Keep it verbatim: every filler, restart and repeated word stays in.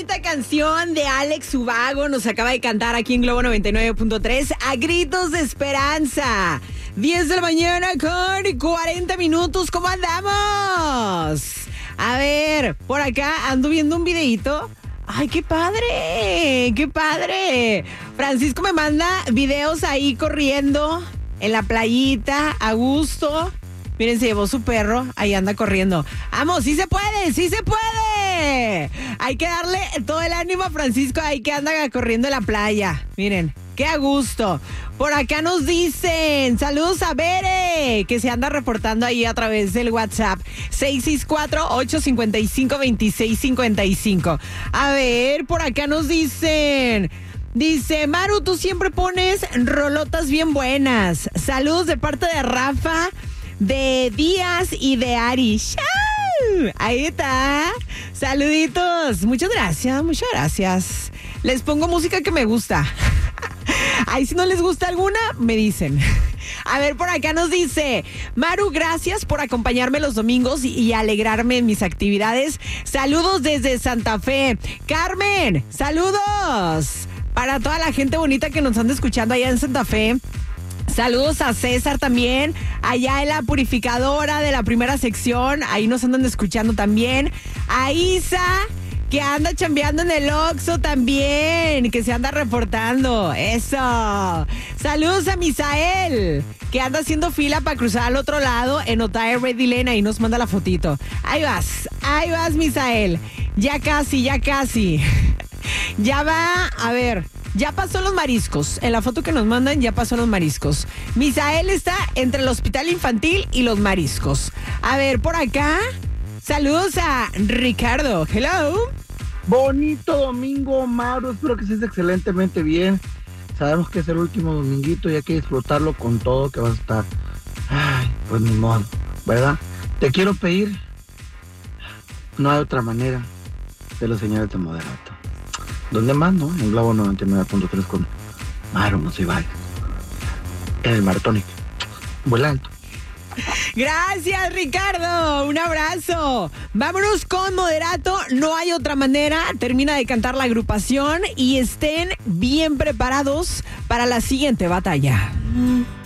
bonita canción de Alex Ubago nos acaba de cantar aquí en Globo noventa y nueve punto tres a gritos de esperanza. diez de la mañana con cuarenta minutos. ¿Cómo andamos? A ver, por acá ando viendo un videíto. ¡Ay, qué padre! ¡Qué padre! Francisco me manda videos ahí corriendo en la playita, a gusto. Miren, se llevó su perro, ahí anda corriendo. ¡Vamos, sí se puede, sí se puede! Hay que darle todo el ánimo a Francisco ahí que anda corriendo en la playa. Miren, qué a gusto. Por acá nos dicen, saludos a Bere, que se anda reportando ahí a través del WhatsApp. seis seis cuatro, ocho cinco cinco, dos seis cinco cinco. A ver, por acá nos dicen... Dice, Maru, tú siempre pones rolotas bien buenas. Saludos de parte de Rafa, de Díaz y de Ari. ¡Chau! Ahí está. Saluditos. Muchas gracias, muchas gracias. Les pongo música que me gusta. Ahí si no les gusta alguna, me dicen. A ver, por acá nos dice, Maru, gracias por acompañarme los domingos y, y alegrarme en mis actividades. Saludos desde Santa Fe. Carmen, saludos. Para toda la gente bonita que nos anda escuchando allá en Santa Fe. Saludos a César también, allá en la purificadora de la primera sección, ahí nos andan escuchando también. A Isa, que anda chambeando en el Oxxo también, que se anda reportando, eso. Saludos a Misael, que anda haciendo fila para cruzar al otro lado en Otay Ready Lane, ahí nos manda la fotito. Ahí vas, ahí vas, Misael, ya casi, ya casi. Ya va, a ver... Ya pasó los mariscos. En la foto que nos mandan ya pasó los mariscos. Misael está entre el hospital infantil y los mariscos. A ver, por acá. Saludos a Ricardo. Hello. Bonito domingo, Maru. Espero que estés excelentemente bien. Sabemos que es el último dominguito y hay que disfrutarlo con todo que vas a estar. Ay, pues ni modo, ¿verdad? Te quiero pedir. No hay otra manera de los señores de Moderato. ¿Dónde más, no? En Globo noventa y nueve punto tres con Maru Monsiváis. En el Maratónico. Vuela alto. Gracias, Ricardo. Un abrazo. Vámonos con Moderato. No hay otra manera. Termina de cantar la agrupación y estén bien preparados para la siguiente batalla.